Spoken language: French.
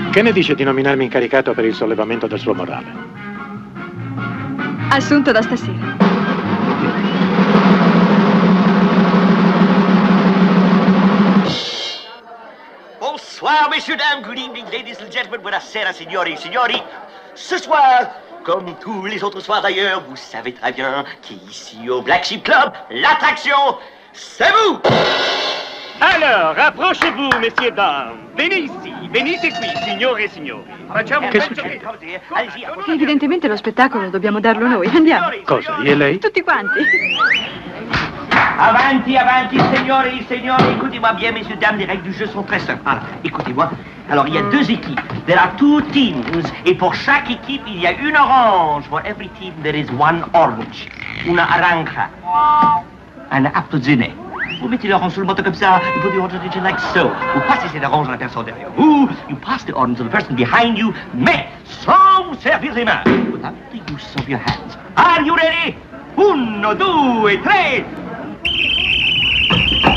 Che ne dice di nominarmi incaricato per il sollevamento del suo morale? Assunto da stasera. Bonsoir, messieurs, dames. Good evening, ladies and gentlemen. Buonasera, signori et signori. Ce soir, comme tous les autres soirs d'ailleurs, vous savez très bien qu'ici au Black Sheep Club, l'attraction, c'est vous. Alors, approchez-vous, messieurs, dames. Venite qui, signore e signori. Facciamo un Che bel succede? giovedì. Allez-y, approchez. Evidentemente lo spettacolo dobbiamo darlo noi. Andiamo. Cosa, io e lei? Tutti quanti. Avanti, avanti, signori, écoutez-moi bien, messieurs, dames, les règles du jeu sont très simples. Alors, écoutez-moi. Alors, il y a deux équipes. There are two teams. Et pour chaque équipe, il y a une orange. For every team, there is one orange. Una aranja. Un appelzine. Vous mettez l'orange sur le menton comme ça, you put the orange on the chin like so. Vous passez cette orange à la personne derrière vous, you pass the orange to the person behind you, mais sans vous servir les mains. Without the use of your hands. Are you ready? 1, 2, 3,